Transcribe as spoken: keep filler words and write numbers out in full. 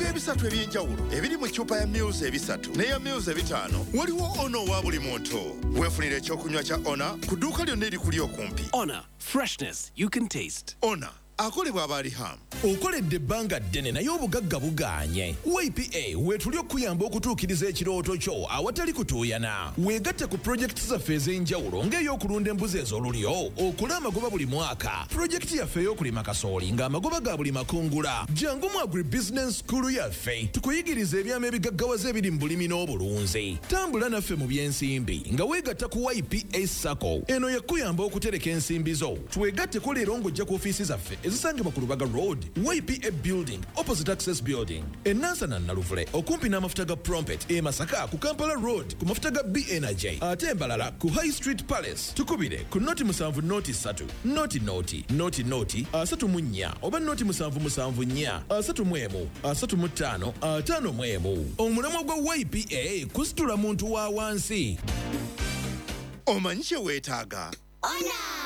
ebisatu eby'enjawulo ebiri mu ccupa ya Muse ebisatu n'eya Muse ebitaano. Waliwo Ono wa buli muntu. Weefunire ekyokunywa kya Ona ku dduuka lyonna erikuli okumpi. Ona, freshness you can taste. Ona akolebwa abali hamu. Okoledde ebbanga ddene naye obugagga bugaanye. Y P A weetuli okuyamba okutuukiriza ekirooto kyo awatali kutuuyana. Weegatte ku pulojekiti zaffe ez'enjawulo ng'ey'okulunda embuzi ez'olulyo, okule amagoba buli mwaka. Pulojekiti yaffe ey'okulima kasooli ng'amagoba ga buli makungula. Jangu mu agribusiness school yaffe tukuyigiriza ebyama ebigaggawaza ebiri mu bulimi n'obulunzi. Tambula naffe mu by'ensimbi nga weegatta ku Y P A Sacco. Eno yakuyamba okutereka ensimbi zo. Twegatteko leero ng'ojja ku ofiisi zaffe ezisangibwa ku Lubaga Road, Y P A Building, opposite Access Building. E Nansana Naluvule, okumpi n'amafuta ga Prompet, e Masaka ku Kampala Road, ku mafuta ga B Energy. Ate Mbalala ku High Street Palace. Tukubire ku noti musanvu noti ssatu, noti noti, noti noti, asatu mu nnya, oba noti musanvu musanvu nnya, asatu mu emu, asatu mu ttaano, ataano mu emu. Omulamwa gwa Y P A kusitula muntu wa wansi. Omanyi kye weetaaga? Ona!